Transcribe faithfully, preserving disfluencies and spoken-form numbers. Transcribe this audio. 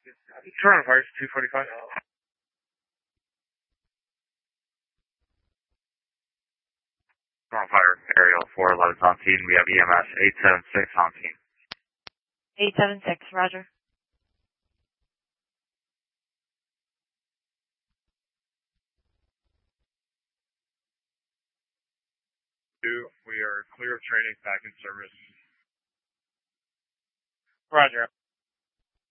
Toronto Fires, two forty-five. Toronto Fire, Aerial four eleven on scene. We have E M S eight seven six on scene. eight seven six, roger. Two, we are clear of training, back in service. Roger.